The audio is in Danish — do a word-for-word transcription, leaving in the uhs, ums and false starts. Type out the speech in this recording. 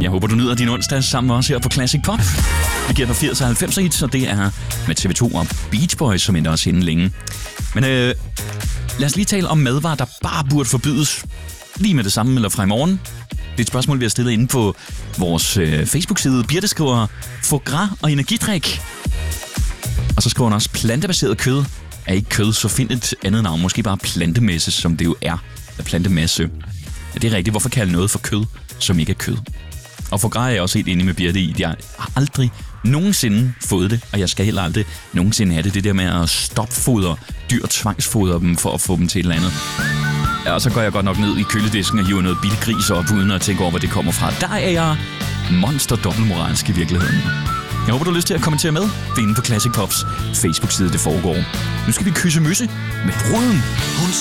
Jeg håber, du nyder din onsdag sammen med os her på Classic Pop. Vi giver dig firs og halvfems hits, og det er med T V to og Beach Boys, som endte os inden længe. Men øh, lad os lige tale om madvarer, der bare burde forbydes. Lige med det samme eller fra i morgen. Det er et spørgsmål, vi har stillet inde på vores øh, Facebook-side. Birte skriver foie gras og energidrik. Og så skriver hun også, plantebaseret kød er ikke kød, så find et andet navn. Måske bare plantemæsse, som det jo er. Plantemasse. Ja, det er rigtigt. Hvorfor kalde noget for kød, som ikke er kød? Og foie gras er jeg også helt enig med Birte i. Jeg har aldrig nogensinde fået det, og jeg skal heller aldrig nogensinde have det. Det der med at stopfodre dyr, tvangsfodre dem for at få dem til et eller andet. Ja, og så går jeg godt nok ned i køledisken og hiver noget bilgris op, uden at tænke over, hvor det kommer fra. Der er jeg monster dobbeltmoralsk i virkeligheden. Jeg håber, du har lyst til at kommentere med. Det er inde på Classic Pops Facebook-side, det foregår. Nu skal vi kysse mysse med bruden. Hun